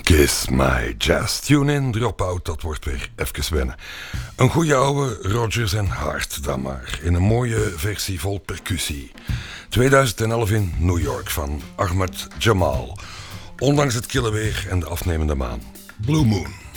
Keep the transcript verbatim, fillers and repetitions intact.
Kiss My Jazz. Tune in, drop out, dat wordt weer even wennen. Een goede oude Rodgers en Hart dan maar. In een mooie versie vol percussie. tweeduizend elf in New York van Ahmad Jamal. Ondanks het kille weer en de afnemende maan. Blue Moon.